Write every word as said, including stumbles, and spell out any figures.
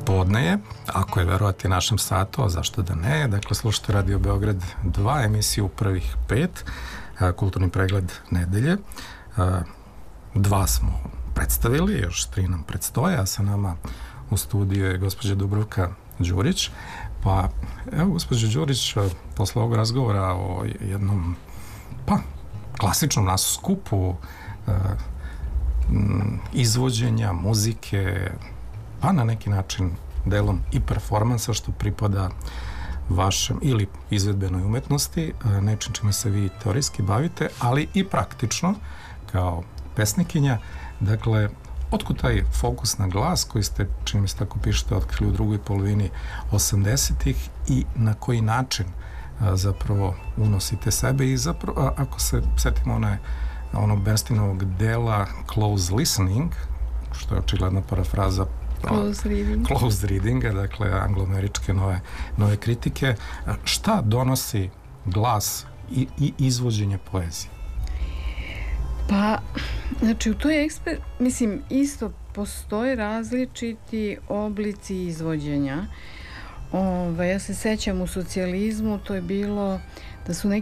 podne je, ako je verovati našem satu, a zašto da ne, dakle slušate Radio Beograd dva, emisiju prvih pet, kulturni pregled nedelje. Dva smo predstavili, još tri nam predstoje, a sa nama u studiju je gospođa Dubravka Đurić. Pa, evo, gospođa Đurić, posle ovog razgovora o jednom, pa, klasičnom nasu skupu izvođenja, muzike, pa na neki način delom i performansa što pripada vašem ili izvedbenoj umetnosti, nečim čime se vi teorijski bavite, ali i praktično kao pesnikinja. Dakle, otkud taj fokus na glas koji ste, čini mi se tako pišete, otkrili u drugoj polovini osamdesetih i na koji način a, zapravo unosite sebe i zapravo, a, ako se setimo one, onog Bernsteinovog dela Close Listening, što je očigledna parafraza Close reading. Close readinga, dakle angloameričke nove, nove kritike. Šta donosi glas i, i izvođenje poezije? Pa, znači u toj eksper... mislim, isto postoje različiti oblici izvođenja. Ove, ja se sećam u socijalizmu, to je bilo da su neki